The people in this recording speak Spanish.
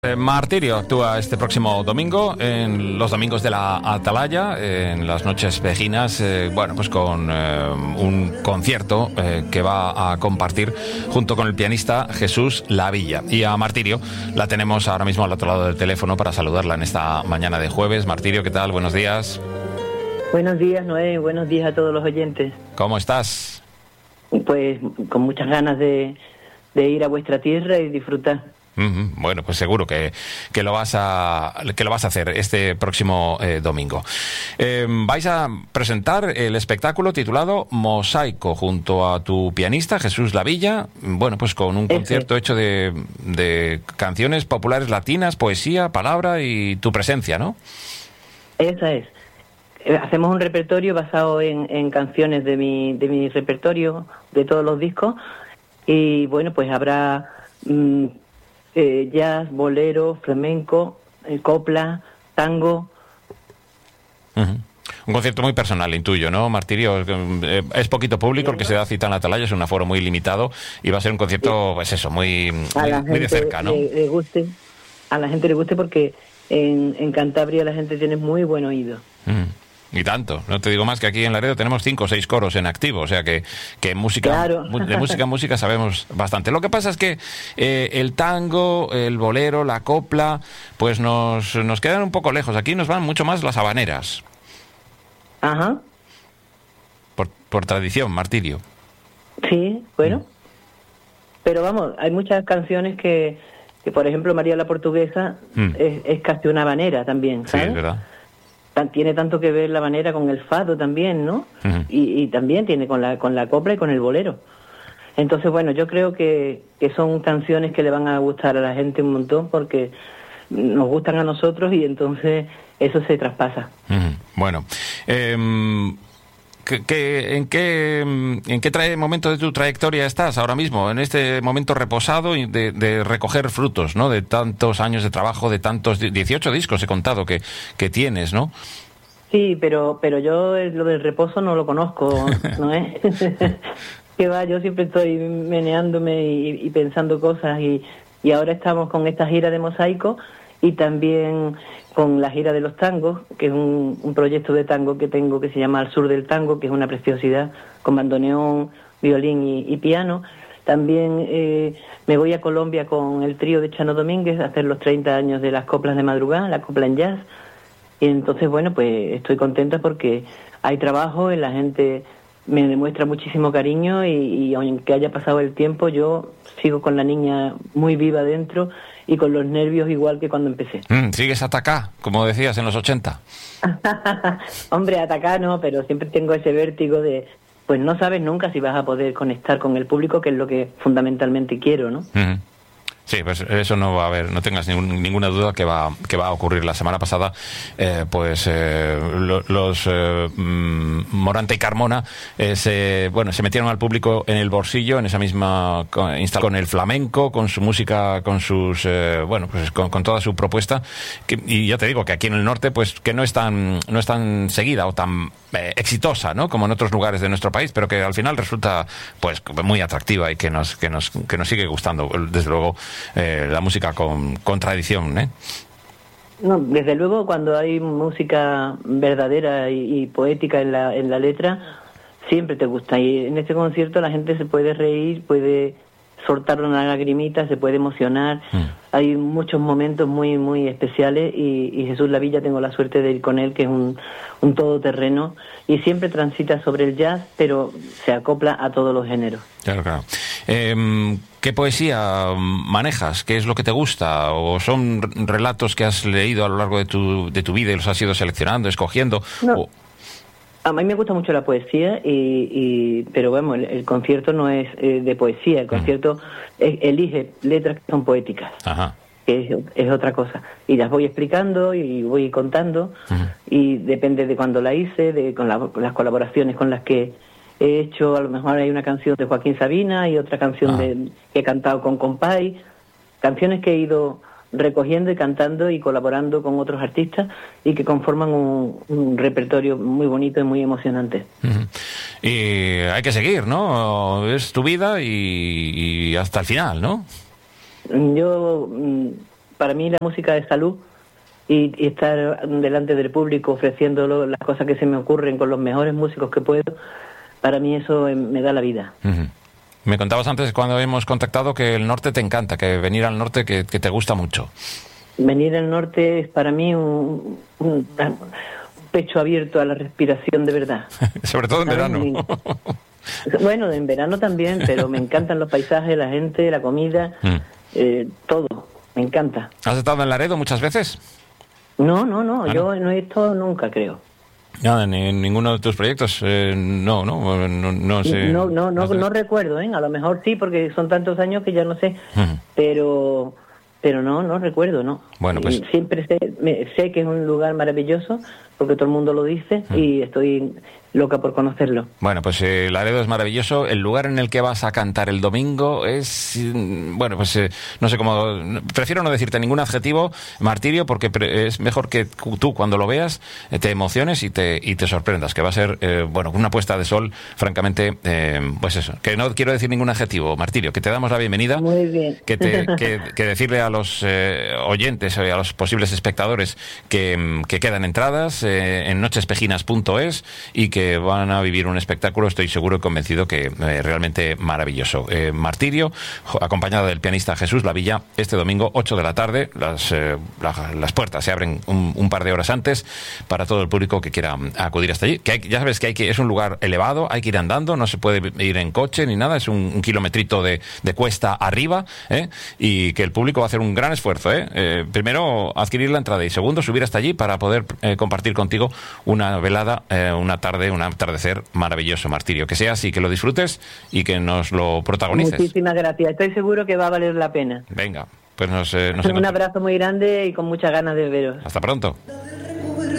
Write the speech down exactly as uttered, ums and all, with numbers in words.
Eh, Martirio actúa este próximo domingo, en los domingos de la Atalaya, en las noches vejinas, eh, bueno, pues con eh, un concierto eh, que va a compartir junto con el pianista Jesús Lavilla. Y a Martirio la tenemos ahora mismo al otro lado del teléfono para saludarla en esta mañana de jueves. Martirio, ¿qué tal? Buenos días. Buenos días, Noé. Buenos días a todos los oyentes. ¿Cómo estás? Pues con muchas ganas de, de ir a vuestra tierra y disfrutar. Uh-huh. Bueno, pues seguro que, que lo vas a que lo vas a hacer este próximo eh, domingo. Eh, vais a presentar el espectáculo titulado Mosaico junto a tu pianista Jesús Lavilla. Bueno, pues con un concierto hecho de, de canciones populares latinas, poesía, palabra y tu presencia, ¿no? Esa es. Hacemos un repertorio basado en, en canciones de mi de mi repertorio de todos los discos y bueno, pues habrá mmm, Eh, jazz, bolero, flamenco, eh, copla, tango. Uh-huh. Un concierto muy personal, intuyo, ¿no, Martirio? Eh, es poquito público el que se da cita en la Atalaya, es un aforo muy limitado y va a ser un concierto, pues eso, muy, muy, muy de cerca, ¿no? Le, le guste, a la gente le guste porque en, en Cantabria la gente tiene muy buen oído. Uh-huh. Y tanto, no te digo más que aquí en Laredo tenemos cinco o seis coros en activo, o sea que, que música, claro. de música en música sabemos bastante. Lo que pasa es que eh, el tango, el bolero, la copla, pues nos, nos quedan un poco lejos. Aquí nos van mucho más las habaneras. Ajá. Por, por tradición, Martirio. Sí, bueno. Mm. Pero vamos, hay muchas canciones que, que por ejemplo, María la Portuguesa mm. es, es casi una habanera también, ¿sabes? Sí, es verdad. Tiene tanto que ver la habanera con el fado también, ¿no? Uh-huh. y, y también tiene con la con la copla y con el bolero. Entonces, bueno, yo creo que, que son canciones que le van a gustar a la gente un montón porque nos gustan a nosotros y entonces eso se traspasa. Uh-huh. Bueno, eh, ¿qué, qué, ¿en qué en qué trae, momento de tu trayectoria estás ahora mismo? En este momento reposado y de, de recoger frutos, ¿no? De tantos años de trabajo, de tantos dieciocho discos he contado que, que tienes, ¿no? Sí, pero pero yo lo del reposo no lo conozco, ¿no es? Que va, yo siempre estoy meneándome y, y pensando cosas y, y ahora estamos con esta gira de Mosaico y también con la gira de los tangos, que es un, un proyecto de tango que tengo que se llama Al Sur del Tango, que es una preciosidad, con bandoneón, violín y, y piano. También eh, me voy a Colombia con el trío de Chano Domínguez a hacer los treinta años de las coplas de madrugada, la copla en jazz. Y entonces, bueno, pues estoy contenta porque hay trabajo y la gente me demuestra muchísimo cariño y, y aunque haya pasado el tiempo, yo sigo con la niña muy viva dentro y con los nervios igual que cuando empecé. Mm, ¿Sigues atacá, como decías en los ochenta? Hombre, atacá no, pero siempre tengo ese vértigo de, pues no sabes nunca si vas a poder conectar con el público, que es lo que fundamentalmente quiero, ¿no? Mm-hmm. Sí, pues eso no va a haber, no tengas ningún, ninguna duda que va, que va a ocurrir. La semana pasada, eh, pues eh, lo, los eh, Morante y Carmona eh, se, bueno, se metieron al público en el bolsillo en esa misma instalación con el flamenco, con su música, con sus, eh, bueno, pues con, con toda su propuesta. Que, y ya te digo que aquí en el norte, pues que no es tan, no es tan seguida o tan eh, exitosa, ¿no? Como en otros lugares de nuestro país, pero que al final resulta, pues, muy atractiva y que nos, que nos, que nos sigue gustando, desde luego. Eh, la música con, con tradición, ¿eh? No, desde luego cuando hay música verdadera y, y poética en la, en la letra, siempre te gusta. Y en este concierto la gente se puede reír, puede soltar una lagrimita, se puede emocionar. Mm. Hay muchos momentos muy muy especiales y, y Jesús Lavilla tengo la suerte de ir con él, que es un, un todoterreno y siempre transita sobre el jazz, pero se acopla a todos los géneros. Claro, claro. Eh, ¿Qué poesía manejas? ¿Qué es lo que te gusta? ¿O son relatos que has leído a lo largo de tu, de tu vida y los has ido seleccionando, escogiendo? No. O... A mí me gusta mucho la poesía, y, y pero vamos, el, el concierto no es eh, de poesía, el concierto mm. es, elige letras que son poéticas, Ajá. que es, es otra cosa. Y las voy explicando y voy contando, uh-huh. y depende de cuándo la hice, de con la, las colaboraciones con las que he hecho. A lo mejor hay una canción de Joaquín Sabina y otra canción ah. de, que he cantado con Compay, canciones que he ido recogiendo y cantando y colaborando con otros artistas y que conforman un, un repertorio muy bonito y muy emocionante. Uh-huh. Y hay que seguir, ¿no? Es tu vida y, y hasta el final, ¿no? Yo para mí la música es salud y, y estar delante del público ofreciendo lo, las cosas que se me ocurren con los mejores músicos que puedo, para mí eso eh, me da la vida. Uh-huh. Me contabas antes cuando hemos contactado que el norte te encanta, que venir al norte que, que te gusta mucho. Venir al norte es para mí un, un, un pecho abierto a la respiración de verdad. Sobre todo en verano. Bueno, en verano también, pero me encantan los paisajes, la gente, la comida, mm. eh, todo, me encanta. ¿Has estado en Laredo muchas veces? No, no, no, ah, yo no. no he estado nunca, creo. Nada, en, en ninguno de tus proyectos, eh, no, no, no, no sé. No, no, no, no, no recuerdo, ¿eh? A lo mejor sí, porque son tantos años que ya no sé, uh-huh. pero pero no, no recuerdo, ¿no? Bueno, pues... Siempre sé, me, sé que es un lugar maravilloso, porque todo el mundo lo dice, uh-huh. y estoy loca por conocerlo. Bueno, pues eh, Laredo es maravilloso. El lugar en el que vas a cantar el domingo es, bueno, pues eh, no sé cómo, prefiero no decirte ningún adjetivo, Martirio, porque pre- es mejor que tú cuando lo veas eh, te emociones y te y te sorprendas, que va a ser, eh, bueno, una puesta de sol, francamente, eh, pues eso, que no quiero decir ningún adjetivo, Martirio, que te damos la bienvenida. Muy bien. Que, te, que, que decirle a los eh, oyentes, a los posibles espectadores que, que quedan entradas eh, en nochespejinas punto es y que que van a vivir un espectáculo, estoy seguro y convencido que eh, realmente maravilloso. Eh, Martirio, acompañado del pianista Jesús Lavilla, este domingo, ocho de la tarde, las, eh, la, las puertas se abren un, un par de horas antes para todo el público que quiera acudir hasta allí. Que hay, ya sabes que, hay que es un lugar elevado, hay que ir andando, no se puede ir en coche ni nada, es un, un kilometrito de, de cuesta arriba, ¿eh? Y que el público va a hacer un gran esfuerzo. ¿eh? Eh, primero, adquirir la entrada y segundo, subir hasta allí para poder eh, compartir contigo una velada, eh, una tarde, un atardecer maravilloso, Martirio. Que sea así, que lo disfrutes y que nos lo protagonices. Muchísimas gracias. Estoy seguro que va a valer la pena. Venga, pues nos... Eh, nos un abrazo muy grande y con muchas ganas de veros. Hasta pronto.